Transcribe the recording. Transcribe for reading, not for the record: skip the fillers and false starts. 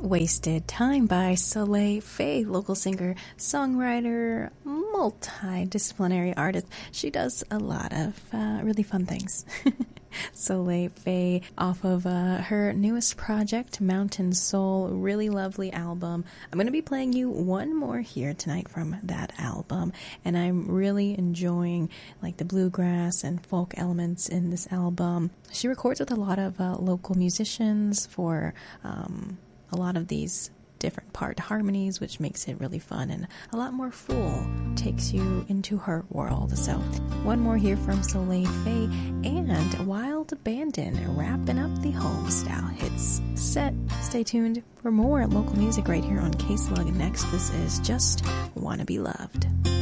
Wasted Time by Soleil Faye, local singer, songwriter, multidisciplinary artist. She does a lot of really fun things. Soleil Faye off of her newest project, Mountain Soul, really lovely album. I'm going to be playing you one more here tonight from that album, and I'm really enjoying like the bluegrass and folk elements in this album. She records with a lot of local musicians for a lot of these different part harmonies, which makes it really fun and a lot more full, takes you into her world. So one more here from Soleil Faye and Wild Abandon, wrapping up the homestyle hits set. Stay tuned for more local music right here on K-Slug. Next, this is Just Wanna Be Loved.